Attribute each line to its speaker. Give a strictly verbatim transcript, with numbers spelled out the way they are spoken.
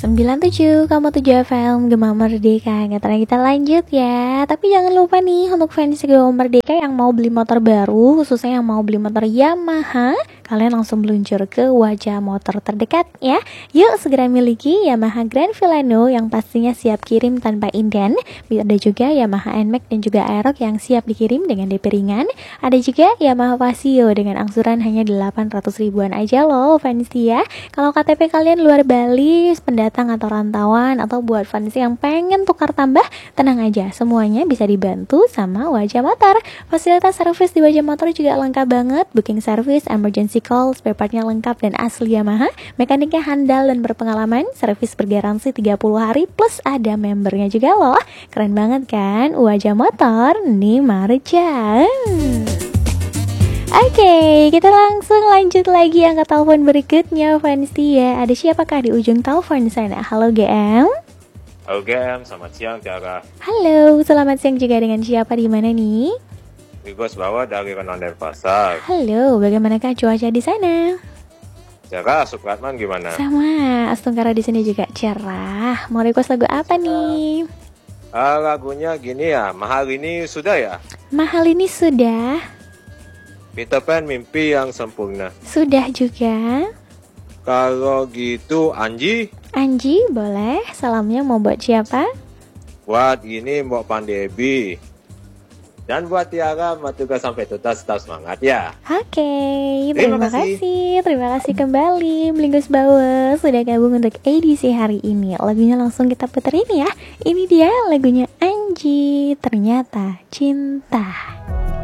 Speaker 1: sembilan tujuh koma tujuh F M Gema Merdeka. Katanya kita lanjut ya. Tapi jangan lupa nih untuk fans Gema Merdeka yang mau beli motor baru, khususnya yang mau beli motor Yamaha, kalian langsung meluncur ke Wajah Motor terdekat ya. Yuk segera miliki Yamaha Grand Filano yang pastinya siap kirim tanpa inden. Ada juga Yamaha N-Max dan juga Aerox yang siap dikirim dengan D P ringan. Ada juga Yamaha Pasio dengan angsuran hanya delapan ratus ribuan aja loh fans ya. Kalau K T P kalian luar Bali, pendatang atau rantauan, atau buat fans yang pengen tukar tambah, tenang aja, semuanya bisa dibantu sama Wajah Motor. Fasilitas servis di Wajah Motor juga lengkap banget. Booking service, emergency call, spare partnya lengkap dan asli Yamaha. Mekaniknya handal dan berpengalaman. Servis bergaransi tiga puluh hari plus ada membernya juga loh. Keren banget kan? Wajah Motor nih Marja. Oke, okay, kita langsung lanjut lagi angkat telepon berikutnya fans ya. Ada siapakah di ujung telepon sana? Halo G M.
Speaker 2: Halo G M, selamat siang Tiara.
Speaker 1: Halo, selamat siang juga dengan siapa di mana nih?
Speaker 2: Rigos Bawa dari Renon Denpasar.
Speaker 1: Halo, bagaimanakah cuaca di sana?
Speaker 2: Tiara, Supratman gimana?
Speaker 1: Sama, Astungkara di sini juga cerah. Mau request lagu apa nih?
Speaker 2: Uh, lagunya gini ya, mahal ini sudah ya?
Speaker 1: Mahal ini sudah.
Speaker 2: Peter Pan mimpi yang sempurna.
Speaker 1: Sudah juga.
Speaker 2: Kalau gitu Anji.
Speaker 1: Anji boleh. Salamnya mau buat siapa?
Speaker 2: Buat ini Mbok Pandebi. Dan buat Tiara, matuka sampai tuntas, tetap semangat ya.
Speaker 1: Oke, okay,
Speaker 2: terima,
Speaker 1: terima
Speaker 2: kasih.
Speaker 1: kasih. Terima kasih kembali Melinggus Bawa sudah gabung untuk edisi hari ini. Lagunya langsung kita puterin ya. Ini dia lagunya Anji, Ternyata Cinta.